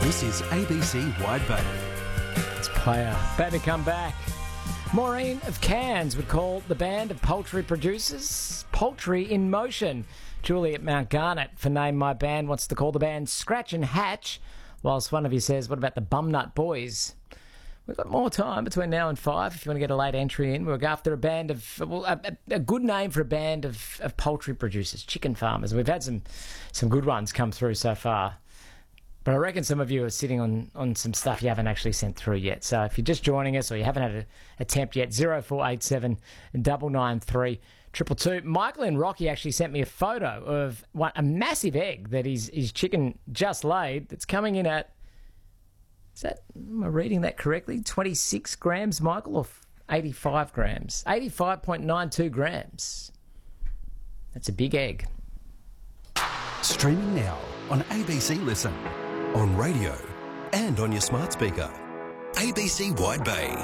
This is ABC Wide Bay. It's Player. Better come back. Maureen of Cairns would call the band of poultry producers Poultry in Motion. Julie at Mount Garnet for Name My Band wants to call the band Scratch and Hatch, whilst one of you says, what about the Bumnut Boys? We've got more time between now and 5 if you want to get a late entry in. We'll go after a band of, well, a good name for a band of poultry producers, chicken farmers. We've had some good ones come through so far. But I reckon some of you are sitting on some stuff you haven't actually sent through yet. So if you're just joining us or you haven't had an attempt yet, 0487 993 222. Michael in Rocky actually sent me a photo of a massive egg that his chicken just laid that's coming in at, am I reading that correctly? 26 grams, Michael, or 85 grams? 85.92 grams. That's a big egg. Streaming now on ABC Listen, on radio and on your smart speaker. ABC Wide Bay.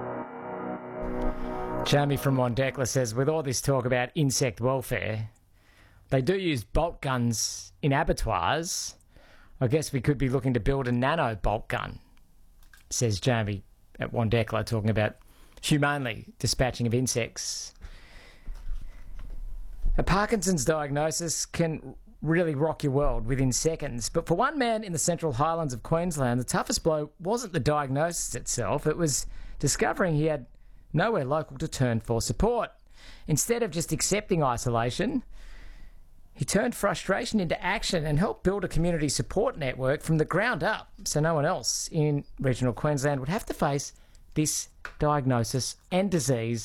Jamie from Wandekla says, with all this talk about insect welfare, they do use bolt guns in abattoirs. I guess we could be looking to build a nano bolt gun, says Jamie at Wandekla, talking about humanely dispatching of insects. A Parkinson's diagnosis can really rock your world within seconds. But for one man in the Central Highlands of Queensland, the toughest blow wasn't the diagnosis itself. It was discovering he had nowhere local to turn for support. Instead of just accepting isolation, he turned frustration into action and helped build a community support network from the ground up so no one else in regional Queensland would have to face this diagnosis and disease